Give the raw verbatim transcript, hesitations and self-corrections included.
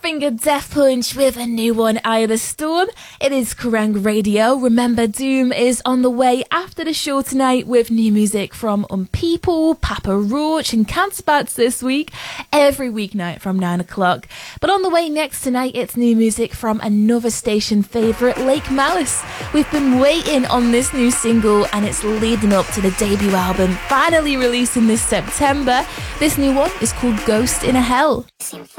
Finger Death Punch with a new one, Eye of the Storm. It is Kerrang Radio. Remember, Doom is on the way after the show tonight with new music from Unpeople, Papa Roach and Cancer Bats this week, every weeknight from nine o'clock. But on the way next tonight, it's new music from another station favourite, Lake Malice. We've been waiting on this new single and it's leading up to the debut album, finally releasing this September. This new one is called Ghost in a Hell.